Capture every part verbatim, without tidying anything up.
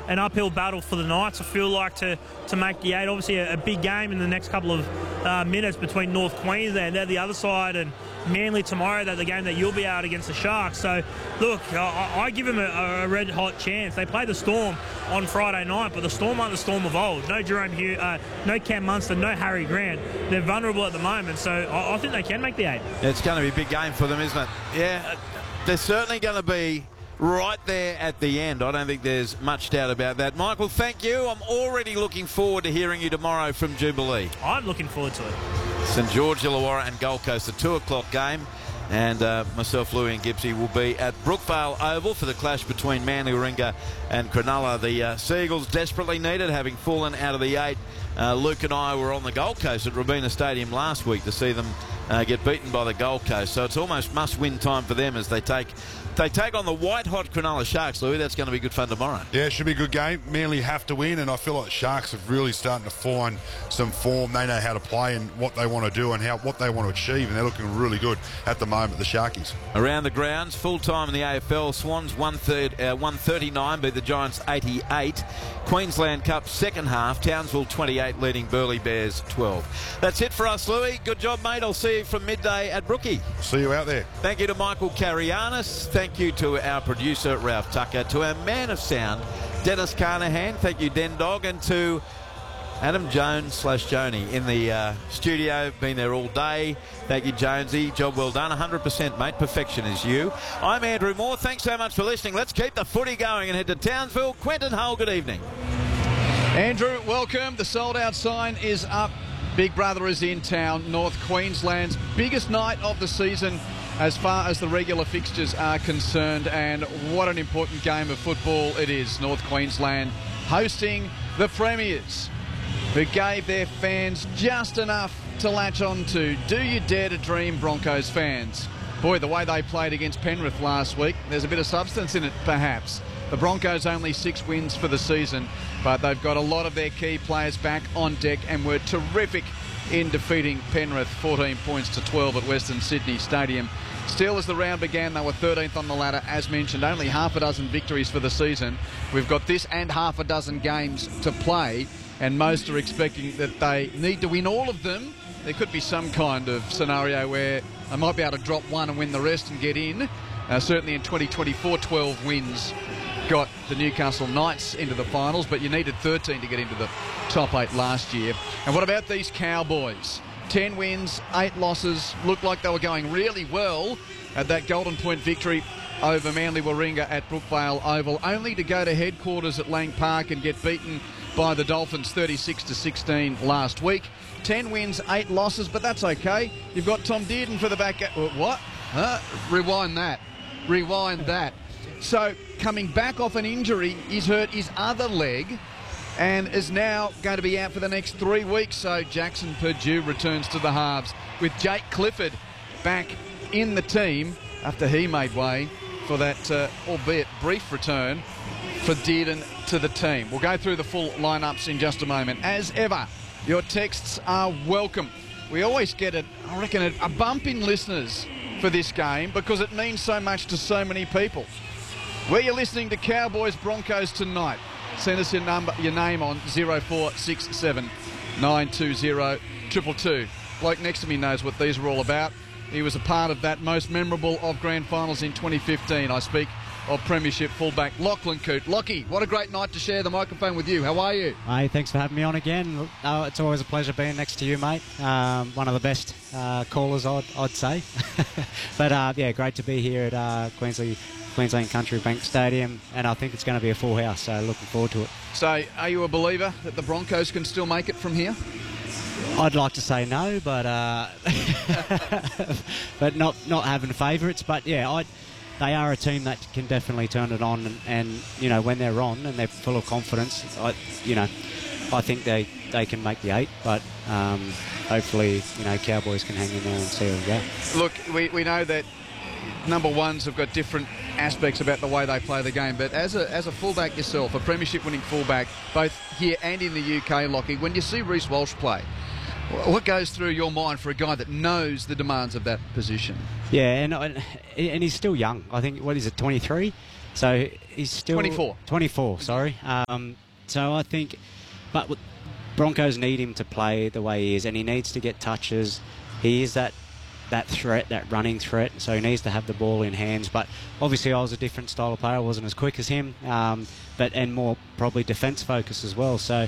an uphill battle for the Knights. I feel like to, to make the eight. Obviously, a, a big game in the next couple of uh, minutes between North Queensland. They're the other side, and Manly tomorrow, that the game that you'll be out against the Sharks. So, look, I, I give them a, a red-hot chance. They play the Storm on Friday night, but the Storm aren't the Storm of old. No Jerome Hughes, uh, no Cam Munster, no Harry Grant. They're vulnerable at the moment, so I, I think they can make the eight. It's going to be a big game for them, isn't it? Yeah, they're certainly going to be right there at the end. I don't think there's much doubt about that. Michael, thank you. I'm already looking forward to hearing you tomorrow from Jubilee. I'm looking forward to it. St George, Illawarra and Gold Coast, a two o'clock game. And uh, myself, Louis and Gibbsy will be at Brookvale Oval for the clash between Manly Warringah and Cronulla. The uh, Seagulls desperately needed, having fallen out of the eight. Uh, Luke and I were on the Gold Coast at Robina Stadium last week to see them uh, get beaten by the Gold Coast. So it's almost must-win time for them as they take they take on the white-hot Cronulla Sharks, Louis. That's going to be good fun tomorrow. Yeah, it should be a good game. Manly have to win, and I feel like the Sharks are really starting to find some form. They know how to play and what they want to do and how what they want to achieve, and they're looking really good at the moment, the Sharkies. Around the grounds, full-time in the A F L, Swans one thirty-nine, beat the Giants eighty-eight. Queensland Cup second half, Townsville twenty-eight, leading Burleigh Bears twelve. That's it for us, Louis. Good job, mate. I'll see you from midday at Brookie. See you out there. Thank you to Michael Carianis. Thank you to our producer, Ralph Tucker. To our man of sound, Dennis Carnahan. Thank you, Den Dog. And to Adam Jones slash Joni in the uh, studio. Been there all day. Thank you, Jonesy. Job well done. one hundred percent, mate. Perfection is you. I'm Andrew Moore. Thanks so much for listening. Let's keep the footy going and head to Townsville. Quentin Hull, good evening. Andrew, welcome. The sold-out sign is up. Big Brother is in town. North Queensland's biggest night of the season as far as the regular fixtures are concerned, and what an important game of football it is. North Queensland hosting the Premiers, who gave their fans just enough to latch on to. Do you dare to dream, Broncos fans? Boy, the way they played against Penrith last week, there's a bit of substance in it, perhaps. The Broncos only six wins for the season, but they've got a lot of their key players back on deck and were terrific in defeating Penrith, fourteen points to twelve at Western Sydney Stadium. Still, as the round began, they were thirteenth on the ladder, as mentioned, only half a dozen victories for the season. We've got this and half a dozen games to play, and most are expecting that they need to win all of them. There could be some kind of scenario where they might be able to drop one and win the rest and get in. Uh, certainly in twenty twenty-four, twelve wins got the Newcastle Knights into the finals, but you needed thirteen to get into the top eight last year. And what about these Cowboys? ten wins, eight losses. Looked like they were going really well at that Golden Point victory over Manly Warringah at Brookvale Oval, only to go to headquarters at Lang Park and get beaten by the Dolphins thirty-six to sixteen last week. ten wins, eight losses, but that's okay. You've got Tom Dearden for the back. What? Huh? Rewind that. Rewind that. So, coming back off an injury, he's hurt his other leg and is now going to be out for the next three weeks. So, Jackson Purdue returns to the halves with Jake Clifford back in the team after he made way for that, uh, albeit brief return for Dearden to the team. We'll go through the full lineups in just a moment. As ever, your texts are welcome. We always get, a, I reckon, a, a bump in listeners for this game because it means so much to so many people. Where you're listening to Cowboys Broncos tonight, send us your number, your name on zero four six seven nine two zero two two two. Bloke next to me knows what these are all about. He was a part of that most memorable of grand finals in twenty fifteen. I speak of Premiership fullback Lachlan Coote. Lockie, what a great night to share the microphone with you. How are you? Hey, thanks for having me on again. Uh, it's always a pleasure being next to you, mate. Um, one of the best uh, callers, I'd, I'd say. but uh, yeah, great to be here at uh, Queensland. Queensland Country Bank Stadium, and I think it's going to be a full house, so looking forward to it. So, are you a believer that the Broncos can still make it from here? I'd like to say no, but uh, but not not having favourites. But yeah, I, they are a team that can definitely turn it on, and, and you know when they're on and they're full of confidence, I you know I think they, they can make the eight, but um, hopefully you know Cowboys can hang in there and see how we go. Look, we we know that number ones have got different aspects about the way they play the game, but as a as a fullback yourself, a premiership winning fullback, both here and in the U K, Lockie, when you see Reece Walsh play, what goes through your mind for a guy that knows the demands of that position? Yeah, and and he's still young. I think, what is it, twenty-three? So he's still twenty-four. twenty-four, sorry. Um, so I think, but Broncos need him to play the way he is, and he needs to get touches. He is that that threat, that running threat, so he needs to have the ball in hands. But obviously I was a different style of player. I wasn't as quick as him, um, but and more probably defence focused as well. So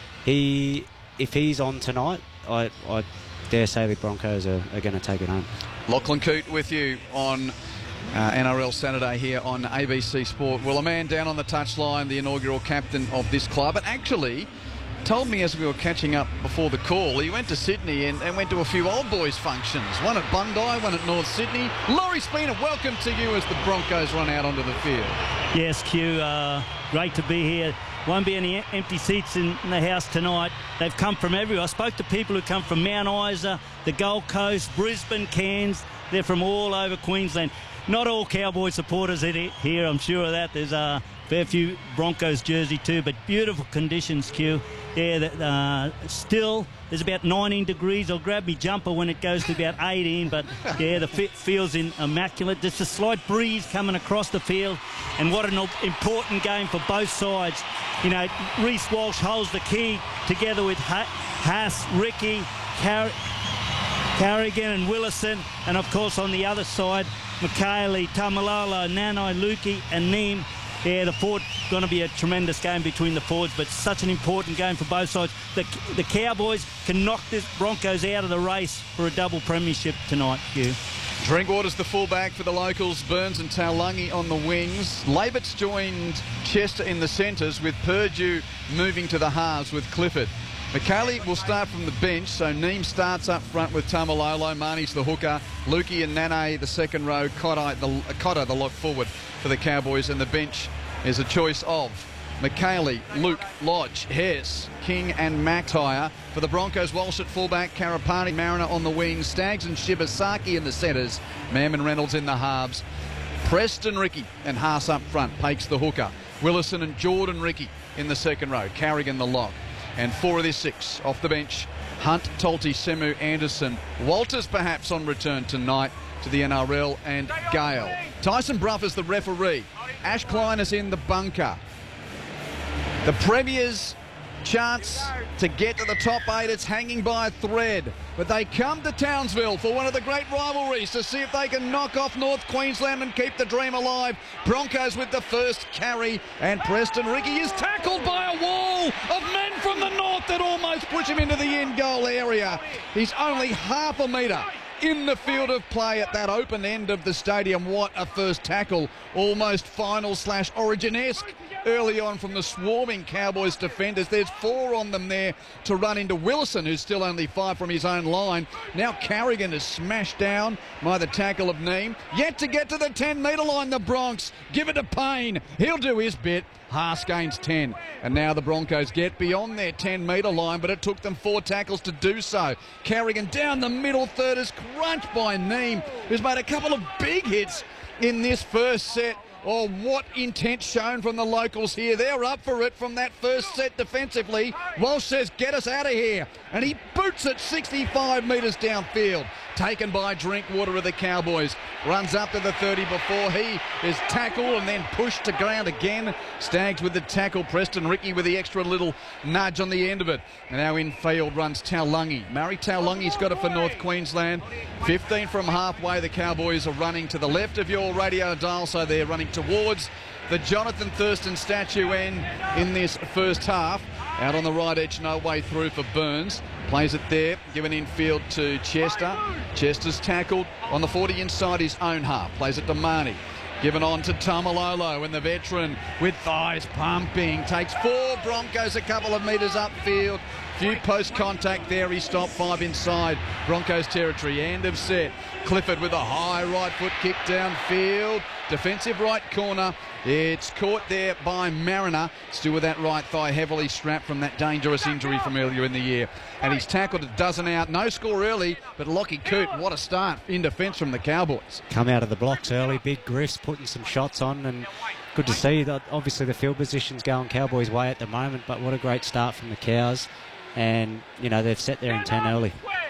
he, if he's on tonight, I, I dare say the Broncos are, are going to take it home. Lachlan Coote with you on uh, N R L Saturday here on A B C Sport. Well, a man down on the touchline, the inaugural captain of this club, and actually told me as we were catching up before the call, he went to Sydney and, and went to a few old boys functions. One at Bondi, one at North Sydney. Laurie Spina, welcome to you as the Broncos run out onto the field. Yes, Q, uh, great to be here. Won't be any empty seats in the house tonight. They've come from everywhere. I spoke to people who come from Mount Isa, the Gold Coast, Brisbane, Cairns. They're from all over Queensland. Not all Cowboy supporters in it here, I'm sure of that. There's a fair few Broncos jersey too, but beautiful conditions, Q. Yeah, uh, still, there's about nineteen degrees. I'll grab me jumper when it goes to about eighteen, but yeah, the field's in immaculate. There's a slight breeze coming across the field, and what an important game for both sides. You know, Reece Walsh holds the key together with ha- Haas, Ricky, Car- Carrigan and Willison, and of course on the other side, Michaeli, Tamalolo, Nanai, Lukey and Neem. Yeah, the Ford going to be a tremendous game between the Fords, but such an important game for both sides. The the Cowboys can knock the Broncos out of the race for a double premiership tonight, Hugh. Drinkwater's the fullback for the locals, Burns and Taulagi on the wings. Labert's joined Chester in the centres, with Purdue moving to the halves with Clifford. Michaeli will start from the bench, so Neem starts up front with Tamalolo, Marnie's the hooker, Lukey and Nane the second row, Cotter the, Cotter the lock forward for the Cowboys, and the bench is a choice of Michaeli, Luke, Lodge, Hess, King and McIntyre. For the Broncos, Walsh at fullback, Karapani, Mariner on the wings, Staggs and Shibasaki in the centres, Mam and Reynolds in the halves, Preston Ricky and Haas up front, Pakes the hooker, Willison and Jordan Ricky in the second row, Carrigan the lock. And four of their six off the bench, Hunt, Tolte, Semu, Anderson, Walters perhaps on return tonight to the N R L, and Gale. Tyson Brough is the referee. Ash Klein is in the bunker. The Premier's chance to get to the top eight, it's hanging by a thread. But they come to Townsville for one of the great rivalries to see if they can knock off North Queensland and keep the dream alive. Broncos with the first carry, and Preston Ricky is tackled by a wall of men from the north that almost push him into the end goal area. He's only half a metre in the field of play at that open end of the stadium. What a first tackle, almost final slash Origin-esque early on from the swarming Cowboys defenders. There's four on them there to run into Willison, who's still only five from his own line. Now Carrigan is smashed down by the tackle of Neem. Yet to get to the ten metre line, the Bronx. Give it to Payne. He'll do his bit. Haas gains ten. And now the Broncos get beyond their ten metre line, but it took them four tackles to do so. Carrigan down the middle third is crunched by Neem, who's made a couple of big hits in this first set. Oh, what intent shown from the locals here. They're up for it from that first set defensively. Walsh says, get us out of here. And he boots it sixty-five metres downfield. Taken by Drinkwater of the Cowboys. Runs up to the thirty before he is tackled and then pushed to ground again. Staggs with the tackle. Preston Ricky with the extra little nudge on the end of it. And now in field runs Taulagi. Murray Taulagi's got it for North Queensland. fifteen from halfway. The Cowboys are running to the left of your radio dial, so they're running towards the Jonathan Thurston statue end in this first half. Out on the right edge, no way through for Burns. Plays it there, given infield to Chester. Chester's tackled on the forty inside his own half. Plays it to Marnie. Given on to Tamalolo, and the veteran with thighs pumping. Takes four Broncos a couple of metres upfield. Few post contact there. He stopped five inside Broncos territory. End of set. Clifford with a high right foot kick downfield. Defensive right corner. It's caught there by Mariner. Still with that right thigh heavily strapped from that dangerous injury from earlier in the year. And he's tackled a dozen out. No score early, but Lockie Coote, what a start in defence from the Cowboys. Come out of the blocks early. Big Griff's putting some shots on, and good to see that. Obviously the field position's going Cowboys' way at the moment, but what a great start from the Cows. And, you know, they've set their intent early.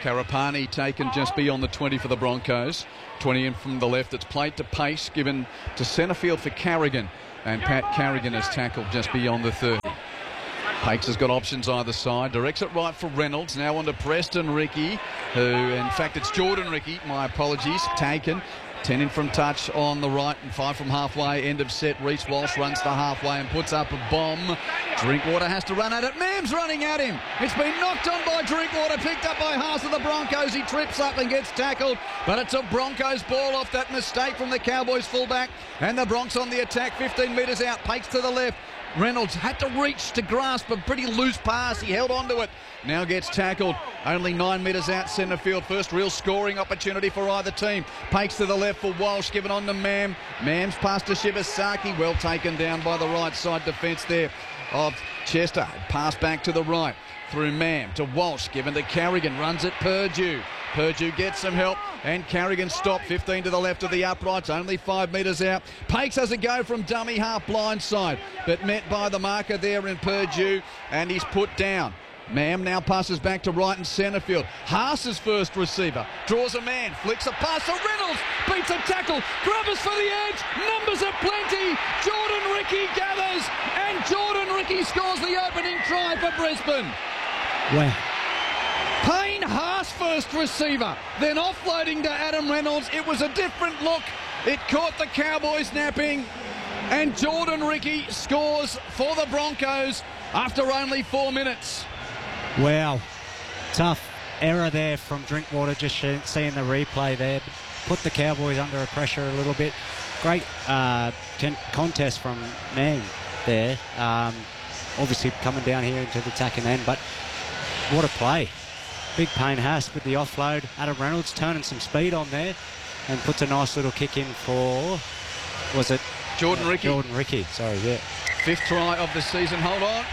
Karapani taken just beyond the twenty for the Broncos. twenty in from the left. It's played to Pace, given to centre field for Carrigan. And Pat Carrigan has tackled just beyond the thirty. Pace has got options either side. Directs it right for Reynolds. Now on to Preston Ricky, who, in fact, it's Jordan Ricky. My apologies. Taken. ten in from touch on the right and five from halfway. End of set. Reece Walsh runs to halfway and puts up a bomb. Drinkwater has to run at it. Mam's running at him. It's been knocked on by Drinkwater. Picked up by Haas of the Broncos. He trips up and gets tackled. But it's a Broncos ball off that mistake from the Cowboys fullback. And the Bronx on the attack. fifteen metres out. Pace to the left. Reynolds had to reach to grasp a pretty loose pass. He held on to it. Now gets tackled. Only nine metres out centre field. First real scoring opportunity for either team. Pakes to the left for Walsh. Given on to Mam. Mam's past to Shibasaki. Well taken down by the right side defence there of Chester. Pass back to the right through Mam to Walsh. Given to Carrigan. Runs it Purdue. Purdue gets some help and Carrigan stopped. fifteen to the left of the uprights, only five metres out. Pakes has a go from dummy half blind side, but met by the marker there in Purdue, and he's put down. Mam now passes back to right and centre field. Haas's first receiver draws a man, flicks a pass to Reynolds, beats a tackle, Grabbers for the edge, numbers are plenty. Jordan Ricky gathers, and Jordan Ricky scores the opening try for Brisbane. Wow. Payne Haas first receiver, then offloading to Adam Reynolds. It was a different look. It caught the Cowboys napping, and Jordan Ricky scores for the Broncos after only four minutes. Wow. Tough error there from Drinkwater, just seeing the replay there. Put the Cowboys under a pressure a little bit. Great uh, contest from Mang there. Um, obviously coming down here into the attacking end, but what a play. Big Payne Haas with the offload. Adam Reynolds turning some speed on there and puts a nice little kick in for, was it? Jordan Ricky. Jordan Ricky, sorry, yeah. Fifth try of the season, hold on.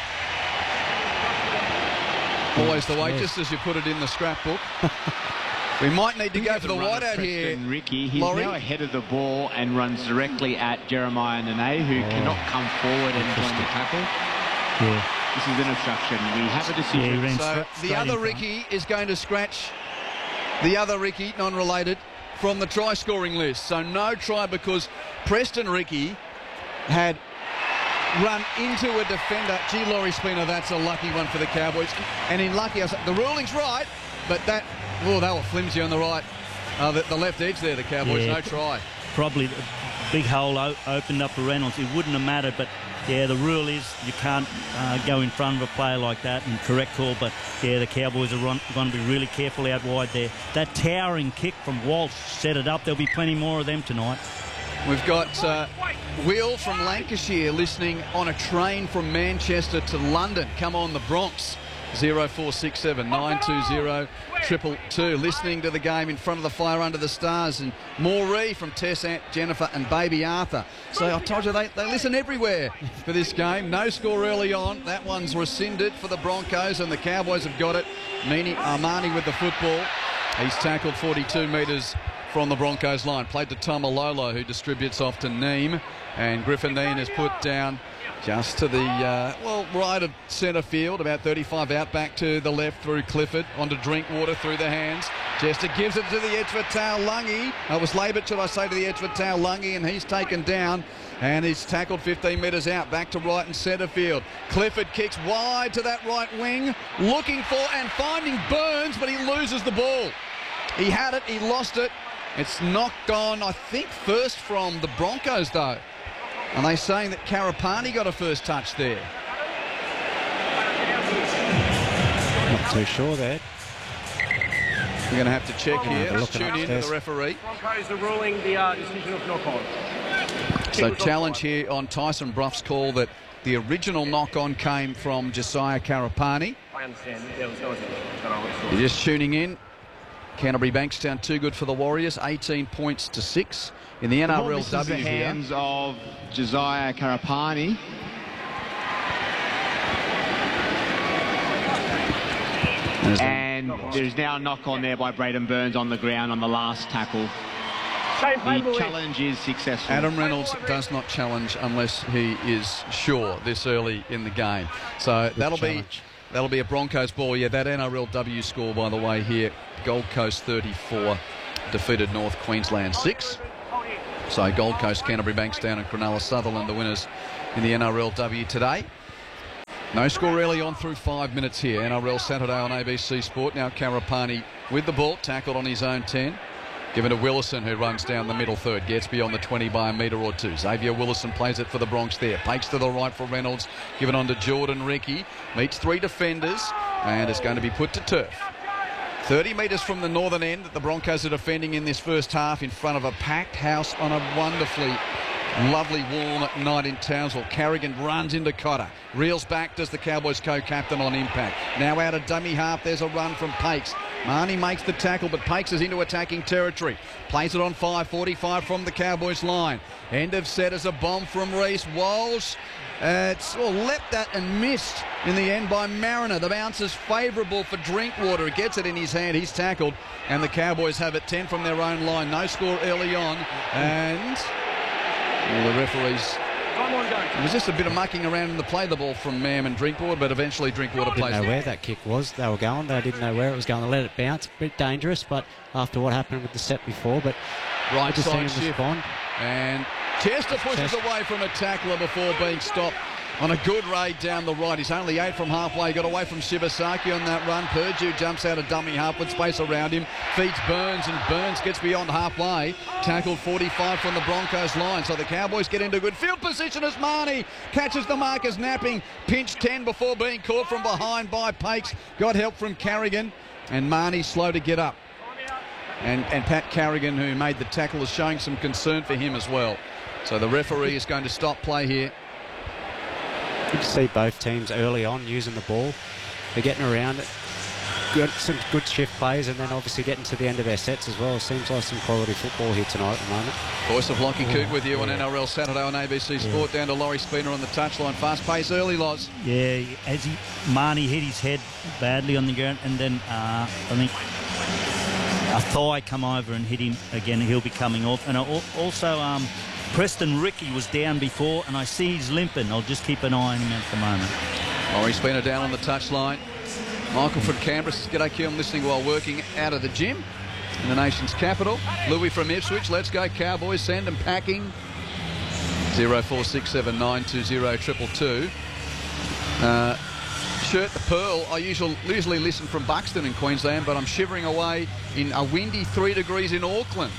Always the way, just as you put it in the scrapbook. We might need to go for the wide out here. Ricky, he's Laurie. now ahead of the ball and runs directly at Jeremiah Nene, who oh. cannot come forward and join the tackle. Yeah. This is an obstruction. We have a decision. Yeah, So the other Ricky is going to scratch the other Ricky, non-related, from the try-scoring list. So no try because Preston Ricky had run into a defender. Gee, Laurie Spina, that's a lucky one for the Cowboys. And in lucky, the ruling's right, but that, oh, they were flimsy on the right, uh, the, the left edge there, the Cowboys, Yeah. no try. Probably the big hole o- opened up for Reynolds. It wouldn't have mattered, but yeah, the rule is you can't uh, go in front of a player like that, and correct call, but yeah, the Cowboys are going to be really careful out wide there. That towering kick from Walsh set it up. There'll be plenty more of them tonight. We've got uh, Will from Lancashire listening on a train from Manchester to London. Come on, the Bronx. zero four six seven nine two zero two two. Listening to the game in front of the fire under the stars. And Maureen from Tess, Aunt Jennifer and Baby Arthur. So I told you they, they listen everywhere for this game. No score early on. That one's rescinded for the Broncos, and the Cowboys have got it. Meany Armani with the football. He's tackled forty-two metres from the Broncos line. Played to Tomalolo, who distributes off to Neem. And Griffin Neem is put down just to the, uh, well, right of centre field, about thirty-five out, back to the left through Clifford, onto Drinkwater through the hands. Jester gives it to the edge for Tao Lungi. It was laboured, should I say, to the edge for Tao Lungi, and he's taken down. And he's tackled fifteen metres out, back to right and centre field. Clifford kicks wide to that right wing, looking for and finding Burns, but he loses the ball. He had it, he lost it. It's knocked on, I think, first from the Broncos, though. And they're saying that Karapani got a first touch there. Not too sure there. We're going to have to check here. Looking Let's tune in to upstairs. the referee. Broncos are ruling the uh, decision of knock-on. So challenge here on Tyson Bruff's call that the original knock-on came from Josiah Karapani. I understand. There was no intention. But I was sure. You're just tuning in. Canterbury Bankstown too good for the Warriors, eighteen points to six in the N R L W This is the here. hands of Josiah Karapani. And there's now a knock on there by Braden Burns on the ground on the last tackle. The challenge is successful. Adam Reynolds does not challenge unless he is sure this early in the game. So that'll be That'll be a Broncos ball. Yeah, that N R L W score, by the way, here. Gold Coast thirty-four, defeated North Queensland six. So Gold Coast, Canterbury, Bankstown and Cronulla Sutherland, the winners in the N R L W today. No score early on through five minutes here. N R L Saturday on A B C Sport. Now Karapani with the ball, tackled on his own ten. Given to Willison, who runs down the middle third, gets beyond the twenty by a metre or two. Xavier Willison plays it for the Bronx there. Pakes to the right for Reynolds, given on to Jordan Ricky. Meets three defenders, and it's going to be put to turf. thirty metres from the northern end that the Broncos are defending in this first half, in front of a packed house on a wonderfully lovely warm night in Townsville. Carrigan runs into Cotter. Reels back, does the Cowboys co-captain on impact. Now out of dummy half, there's a run from Pakes. Marnie makes the tackle, but Pakes is into attacking territory. Plays it on five forty-five from the Cowboys line. End of set as a bomb from Reese Walsh. Uh, it's well, leapt at and missed in the end by Mariner. The bounce is favourable for Drinkwater. He gets it in his hand. He's tackled, and the Cowboys have it ten from their own line. No score early on, and well, the referees. It was just a bit of mucking around in the play the ball from Mam and Drinkwater, but eventually Drinkwater plays. Didn't know where that kick was. They were going. They didn't know where it was going. They let it bounce. A bit dangerous, but after what happened with the set before, but right to see him side shift. respond. And Chester pushes Chester. away from a tackler before being stopped on a good raid down the right. He's only eight from halfway. Got away from Shibasaki on that run. Purdue jumps out of dummy half with space around him. Feeds Burns, and Burns gets beyond halfway. Tackled forty-five from the Broncos line. So the Cowboys get into good field position as Marnie catches the mark as napping. Pinch ten before being caught from behind by Pakes. Got help from Carrigan, and Marnie slow to get up. And, and Pat Carrigan, who made the tackle, is showing some concern for him as well. So the referee is going to stop play here. Good to see both teams early on using the ball. They're getting around it. Good, some good shift plays, and then obviously getting to the end of their sets as well. Seems like some quality football here tonight at the moment. Voice of Lockie Coot with you on N R L Saturday on A B C Sport. Down to Laurie Spooner on the touchline. Fast pace early, Loz. Yeah, as he, Marnie hit his head badly on the ground, and then uh, I think a thigh come over and hit him again. He'll be coming off. And also um, Preston Ricky was down before, and I see he's limping. I'll just keep an eye on him at the moment. Laurie Spooner down on the touchline. Michael from Canberra says, "G'day, Q. I'm listening while working out of the gym in the nation's capital." Louis from Ipswich, let's go Cowboys, send them packing. zero four six seven nine two zero two two two. Uh, Shirt the Pearl, I usually, usually listen from Buxton in Queensland, but I'm shivering away in a windy three degrees in Auckland.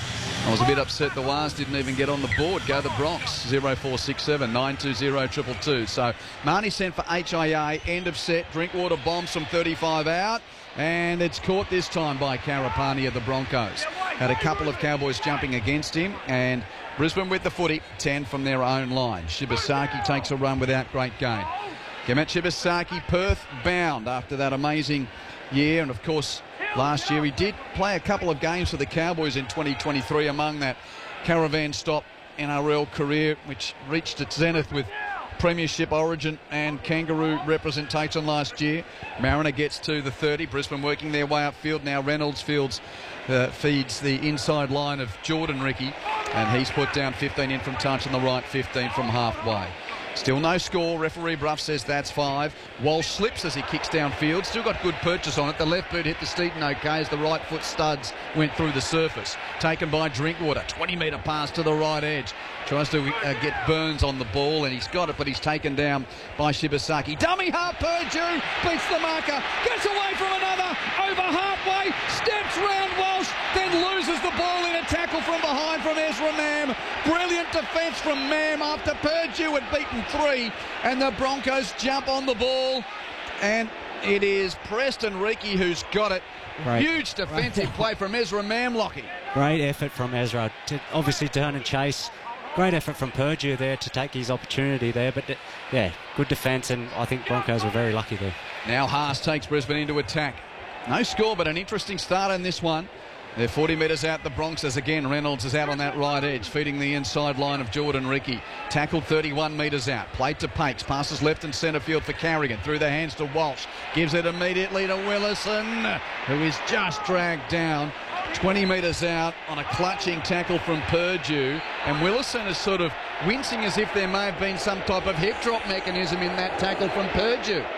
I was a bit upset the Wars didn't even get on the board. Go the Bronx, zero four six seven nine two zero two two two. So Marnie sent for H I A, end of set. Drinkwater bombs from thirty-five out, and it's caught this time by Karapani of the Broncos. Had a couple of Cowboys jumping against him, and Brisbane with the footy, ten from their own line. Shibasaki takes a run without great gain. Kemet Shibasaki, Perth bound after that amazing year, and of course last year he did play a couple of games for the Cowboys in twenty twenty-three, among that caravan stop N R L career, which reached its zenith with Premiership, Origin and Kangaroo representation last year. Mariner gets to the thirty. Brisbane working their way upfield. Now Reynolds fields uh, feeds the inside line of Jordan Ricky, and he's put down fifteen in from touch on the right, fifteen from halfway. Still no score. Referee Bruff says that's five. Walsh slips as he kicks downfield. Still got good purchase on it. The left boot hit the Steaton okay as the right foot studs went through the surface. Taken by Drinkwater. twenty metre pass to the right edge. Tries to uh, get Burns on the ball, and he's got it, but he's taken down by Shibasaki. Dummy half, Purdue beats the marker. Gets away from another. Over halfway. Steps round Walsh. Then loses the ball in a tackle from behind from Ezra Mam. Brilliant defence from Mam after Purdue had beaten three, and the Broncos jump on the ball, and it is Preston Ricky who's got it. Right. Huge defensive right. play from Ezra Mamlockie. Great effort from Ezra to obviously turn and chase. Great effort from Purdue there to take his opportunity there, but yeah, good defence, and I think Broncos were very lucky there. Now Haas takes Brisbane into attack. No score, but an interesting start in this one. They're forty metres out the Bronx as again Reynolds is out on that right edge, feeding the inside line of Jordan Ricky. Tackled thirty-one metres out. Played to Pakes. Passes left and centre field for Carrigan. Through the hands to Walsh. Gives it immediately to Willison, who is just dragged down twenty metres out on a clutching tackle from Purdue. And Willison is sort of wincing as if there may have been some type of hip drop mechanism in that tackle from Purdue.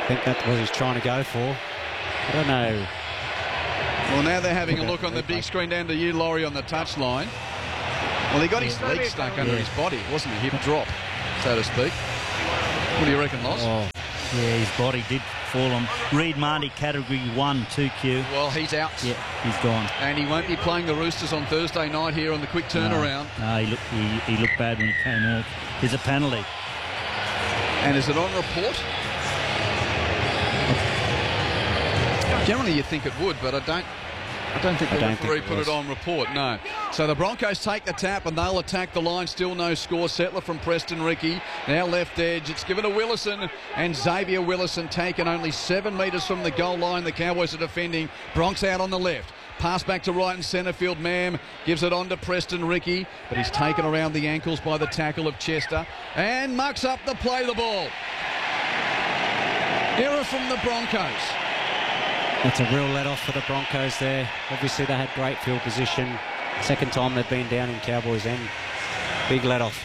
I think that's what he's trying to go for. I don't know. Well, now they're having a look on the big screen down to you, Laurie, on the touchline. Well, he got his leg stuck under his body. It wasn't a hip drop, so to speak. What do you reckon, Loss? Oh, yeah, his body did fall on. Reed Marty, category one, two Q. Well, he's out. Yeah, he's gone. And he won't be playing the Roosters on Thursday night here on the quick turnaround. No, no he, looked, he, he looked bad when he came off. There's a penalty. And is it on report? Generally, you think it would, but I don't. I don't think the referee put it on report. No. So the Broncos take the tap and they'll attack the line. Still no score. Settler from Preston Ricky. Now left edge. It's given to Willison, and Xavier Willison taken only seven metres from the goal line. The Cowboys are defending. Bronx out on the left. Pass back to right and centre field. Mam gives it on to Preston Ricky, but he's taken around the ankles by the tackle of Chester and mucks up the play the ball. Error from the Broncos. That's a real let-off for the Broncos there. Obviously, they had great field position. Second time they've been down in Cowboys' end. Big let-off.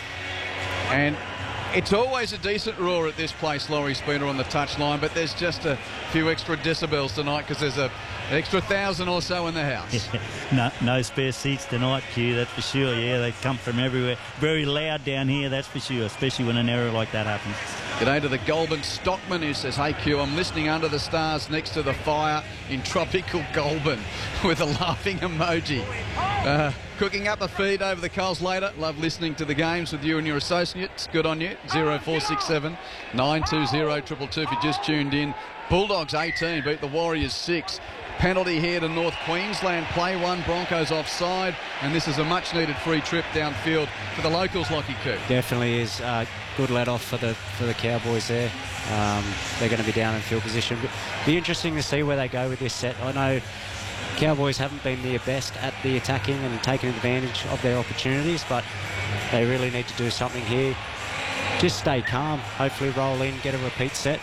And it's always a decent roar at this place, Laurie Spooner, on the touchline, but there's just a few extra decibels tonight because there's a, an extra thousand or so in the house. no, no spare seats tonight, Q, that's for sure. Yeah, they come from everywhere. Very loud down here, that's for sure, especially when an error like that happens. G'day to the Goulburn Stockman who says, hey Q, I'm listening under the stars next to the fire in tropical Goulburn with a laughing emoji. Uh, cooking up a feed over the coals later. Love listening to the games with you and your associates. Good on you. zero four six seven nine two zero two two two if you just tuned in. Bulldogs eighteen beat the Warriors six. Penalty here to North Queensland. Play one, Broncos offside, and this is a much-needed free trip downfield for the locals, Lockie Coo. Definitely is. Uh, good let-off for the for the Cowboys there. Um, they're going to be down in field position. But be interesting to see where they go with this set. I know Cowboys haven't been their best at the attacking and taking advantage of their opportunities, but they really need to do something here. Just stay calm. Hopefully roll in, get a repeat set.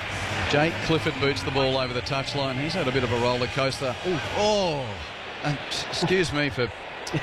Jake Clifford boots the ball over the touchline. He's had a bit of a roller coaster. Ooh. Oh, and excuse me for...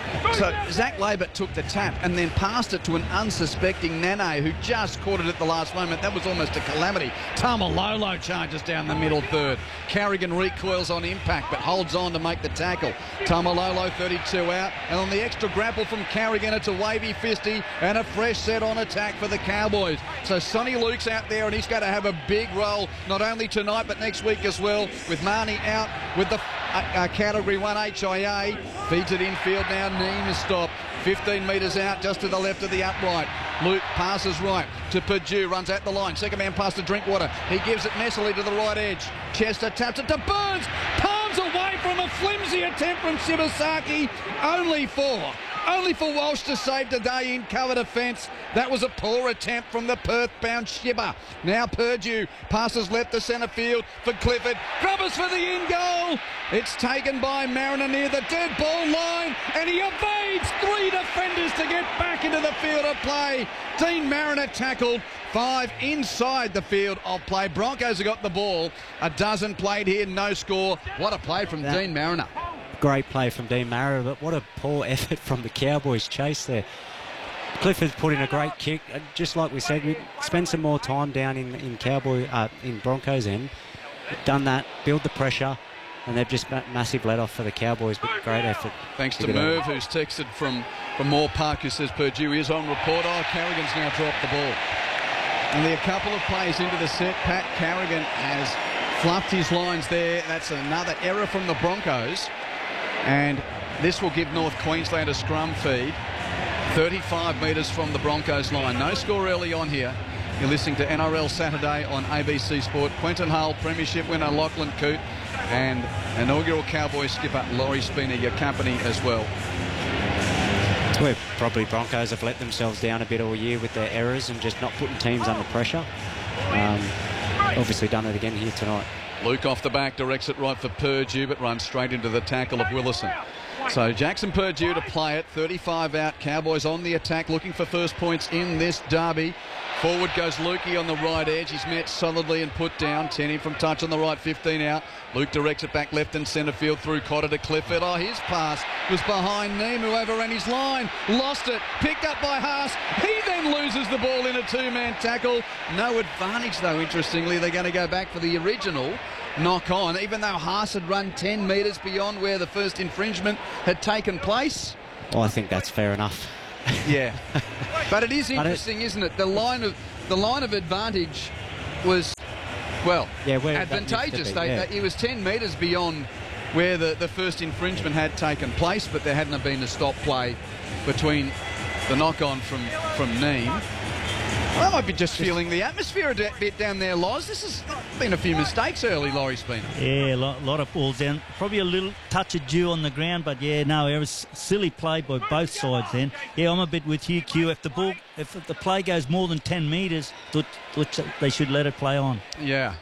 So Zach Labert took the tap and then passed it to an unsuspecting Nane who just caught it at the last moment. That was almost a calamity. Tamalolo charges down the middle third. Carrigan recoils on impact but holds on to make the tackle. Tamalolo thirty-two out, and on the extra grapple from Carrigan it's a wavy fisty and a fresh set on attack for the Cowboys. So Sonny Luke's out there and he's going to have a big role not only tonight but next week as well, with Marnie out with the uh, uh, category one H I A. Feeds it infield now. Neem is stopped. fifteen metres out, just to the left of the upright. Luke passes right to Purdue, runs at the line. Second man pass to Drinkwater. He gives it messily to the right edge. Chester taps it to Burns. Palms away from a flimsy attempt from Shibasaki. Only four. Only for Walsh to save today in cover defence. That was a poor attempt from the Perth-bound Shibba. Now Purdue passes left to centre field for Clifford. Grubbers for the in goal. It's taken by Mariner near the dead ball line, and he evades three defenders to get back into the field of play. Dean Mariner tackled. Five inside the field of play. Broncos have got the ball. A dozen played here, no score. What a play from that, Dean Mariner. Great play from Dean Mariner, but what a poor effort from the Cowboys chase there. Clifford's put in a great kick. Just like we said, we spend some more time down in, in Cowboy, uh, in Broncos end. Done that, build the pressure, and they've just ma- massive let off for the Cowboys, but great effort. Thanks to Merv, who's texted from, from Moore Park, who says Purdue is on report. Oh, Carrigan's now dropped the ball. And there are a couple of plays into the set. Pat Carrigan has fluffed his lines there. That's another error from the Broncos. And this will give North Queensland a scrum feed. thirty-five metres from the Broncos line. No score early on here. You're listening to N R L Saturday on A B C Sport. Quentin Hull, Premiership winner Lachlan Coote, and inaugural Cowboy skipper Laurie Spooner, your company as well. Where probably Broncos have let themselves down a bit all year with their errors and just not putting teams under pressure. Um, obviously done it again here tonight. Luke off the back, directs it right for Purdue, but runs straight into the tackle of Willison. So Jackson Purdue to play it, thirty-five out. Cowboys on the attack, looking for first points in this derby. Forward goes Lukey on the right edge. He's met solidly and put down. ten in from touch on the right, fifteen out. Luke directs it back left and centre field through Cotter to Clifford. Oh, his pass was behind Neem, who overran his line. Lost it. Picked up by Haas. He then loses the ball in a two-man tackle. No advantage, though, interestingly. They're going to go back for the original knock on, even though Haas had run ten metres beyond where the first infringement had taken place. Well, I think that's fair enough. Yeah, but it is interesting, isn't it? The line of the line of advantage was, well, yeah, where advantageous. Be, they, yeah. they, it was ten metres beyond where the, the first infringement had taken place, but there hadn't been a stop play between the knock-on from from Neem. I might be just feeling the atmosphere a bit down there, Loz. This has been a few mistakes early, Laurie Spina. Yeah, a lot, lot of balls down. Probably a little touch of dew on the ground, but yeah, no, it was silly play by both sides then. Yeah, I'm a bit with you, Q. If the ball, if the play goes more than ten metres, which they should let it play on. Yeah.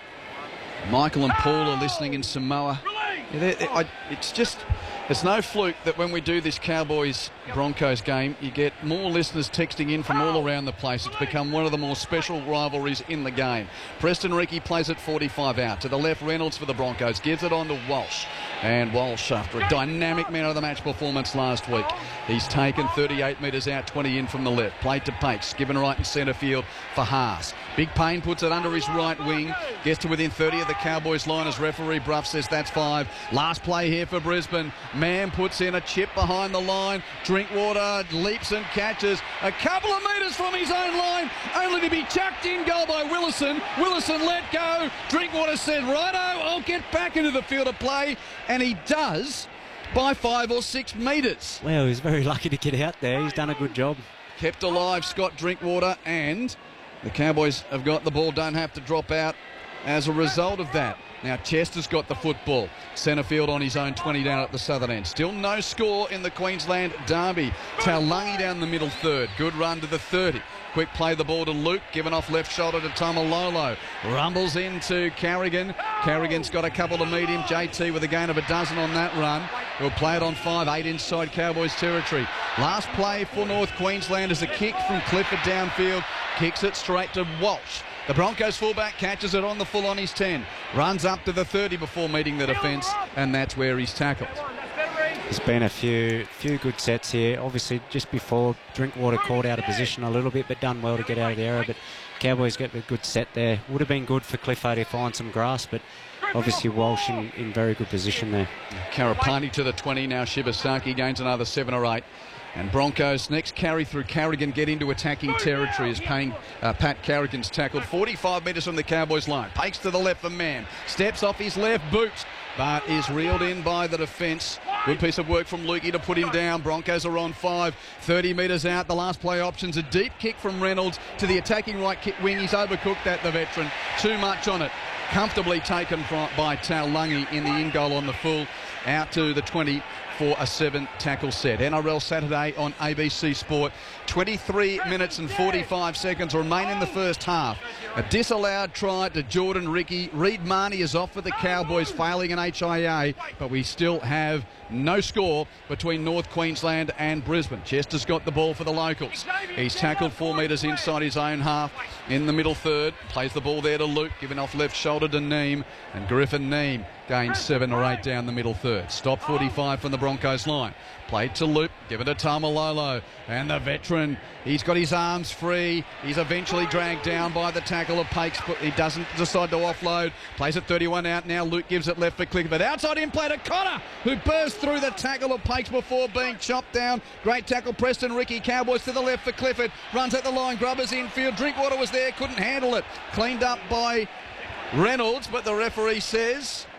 Michael and Paul are listening in Samoa. Yeah, they're, they're, I, it's just, it's no fluke that when we do this Cowboys-Broncos game, you get more listeners texting in from all around the place. It's become one of the more special rivalries in the game. Preston Ricky plays it forty-five out. To the left, Reynolds for the Broncos. Gives it on to Walsh. And Walsh, after a dynamic man of the match performance last week, he's taken thirty-eight metres out, twenty in from the left. Played to Pace, given right in centre field for Haas. Big Payne puts it under his right wing. Gets to within thirty of the Cowboys line as referee Bruff says that's five. Last play here for Brisbane. Mann puts in a chip behind the line. Drinkwater leaps and catches a couple of metres from his own line, only to be chucked in goal by Willison. Willison let go. Drinkwater said, righto, I'll get back into the field of play. And he does by five or six metres. Well, he's very lucky to get out there. He's done a good job. Kept alive, Scott Drinkwater, and the Cowboys have got the ball, don't have to drop out as a result of that. Now Chester's got the football. Centre field on his own twenty down at the southern end. Still no score in the Queensland derby. Taulagi down the middle third. Good run to the thirty. Quick play the ball to Luke, given off left shoulder to Tamalolo. Rumbles into Carrigan. Carrigan's got a couple to meet him. J T with a gain of a dozen on that run. We'll play it on five, eight inside Cowboys territory. Last play for North Queensland is a kick from Clifford downfield. Kicks it straight to Walsh. The Broncos fullback catches it on the full on his ten. Runs up to the thirty before meeting the defence, and that's where he's tackled. There's been a few few good sets here. Obviously, just before, Drinkwater caught out of position a little bit, but done well to get out of the error. But Cowboys get a good set there. Would have been good for Cliffo to find some grass, but obviously Walsh in, in very good position there. Karapani to the twenty. Now Shibasaki gains another seven or eight. And Broncos next carry through Carrigan get into attacking territory as Payne, uh, Pat Carrigan's tackled forty-five metres from the Cowboys line. Pakes to the left for Mann. Steps off his left boot, but is reeled in by the defence. Good piece of work from Lukey to put him down. Broncos are on five, thirty metres out. The last play option's a deep kick from Reynolds to the attacking right kick wing. He's overcooked that, the veteran. Too much on it. Comfortably taken by Taulagi in the in goal on the full. Out to the twenty for a seven tackle set. N R L Saturday on A B C Sport. twenty-three minutes and forty-five seconds remain in the first half. A disallowed try to Jordan Ricky. Reed Marnie is off for the Cowboys, failing an H I A, but we still have no score between North Queensland and Brisbane. Chester's got the ball for the locals. He's tackled four metres inside his own half in the middle third. Plays the ball there to Luke, giving off left shoulder to Neem, and Griffin Neem gains seven or eight down the middle third. Stop forty-five from the Broncos line. Played to Luke, given to Tamalolo, and the veteran, he's got his arms free. He's eventually dragged down by the tackle of Pakes, but he doesn't decide to offload. Plays at thirty-one out now. Luke gives it left for Clifford. Outside in play to Cotter, who burst through the tackle of Pakes before being chopped down. Great tackle, Preston Ricky. Cowboys to the left for Clifford. Runs at the line, Grubbers infield. Drinkwater was there, couldn't handle it. Cleaned up by Reynolds, but the referee says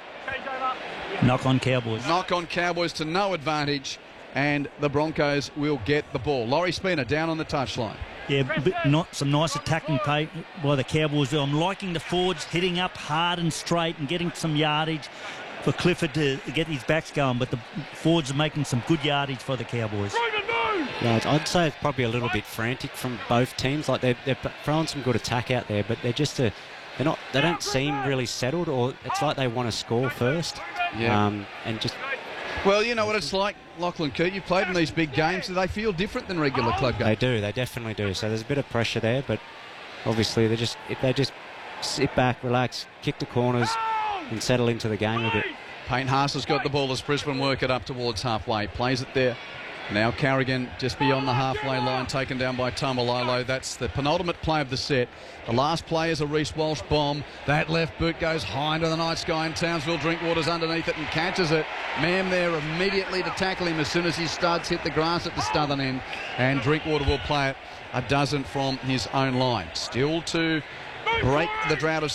knock on Cowboys. Knock on Cowboys to no advantage, and the Broncos will get the ball. Laurie Spina down on the touchline. Yeah, but not some nice attacking play by the Cowboys. I'm liking the forwards hitting up hard and straight and getting some yardage for Clifford to get his backs going, but the forwards are making some good yardage for the Cowboys. Yeah, I'd say it's probably a little bit frantic from both teams. Like they're, they're throwing some good attack out there, but they're just a, they're not. They don't seem really settled, or it's like they want to score first. Yeah. Um, and just. Well, you know what it's like, Lachlan Coote. You've played in these big games. Do they feel different than regular club games? They do. They definitely do. So there's a bit of pressure there, but obviously, they just if they just sit back, relax, kick the corners, and settle into the game a bit. Payne Haas has got the ball as Brisbane work it up towards halfway. Plays it there. Now Carrigan just beyond the halfway line, taken down by Tamalolo. That's the penultimate play of the set. The last play is a Reece Walsh bomb. That left boot goes high into the night sky, and Townsville Drinkwater's underneath it and catches it. Mam there immediately to tackle him as soon as his studs hit the grass at the southern end, and Drinkwater will play it a dozen from his own line. Still to break the drought of